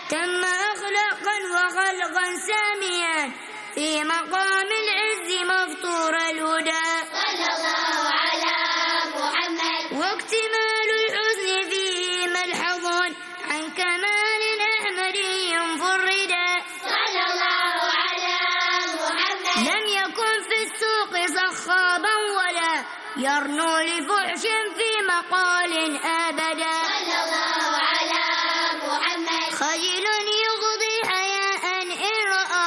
تم أخلاقا وخلقا ساميا في مقام العز مفطور الهدى صلى الله على محمد. واكتمال الحسن فيه ملحظ عن كمال أحمدي فردا صلى الله على محمد. لم يكن في السوق صخابا ولا يرنو لفحش في مقال